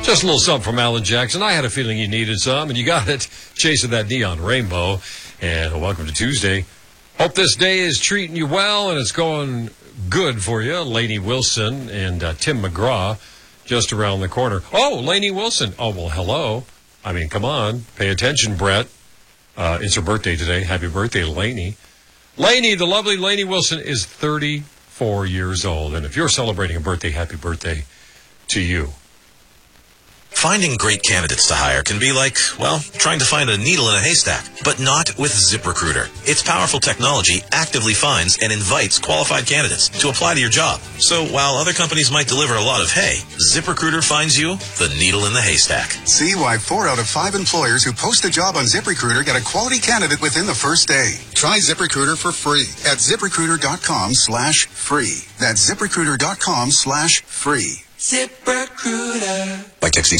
Just a little something from Alan Jackson. I had a feeling you needed some, and you got it. Chasing that neon rainbow. And welcome to Tuesday. Hope this day is treating you well, and it's going good for you. Lainey Wilson and Tim McGraw just around the corner. Oh, Lainey Wilson. Oh, well, hello. I mean, come on. Pay attention, Brett. It's her birthday today. Happy birthday, Lainey. Lainey, the lovely Lainey Wilson, is 34 years old. And if you're celebrating a birthday, happy birthday to you. Finding great candidates to hire can be like, well, trying to find a needle in a haystack, but not with ZipRecruiter. Its powerful technology actively finds and invites qualified candidates to apply to your job. So while other companies might deliver a lot of hay, ZipRecruiter finds you the needle in the haystack. See why 4 out of 5 employers who post a job on ZipRecruiter get a quality candidate within the first day. Try ZipRecruiter for free at ZipRecruiter.com/free. That's ZipRecruiter.com/free. ZipRecruiter. By texting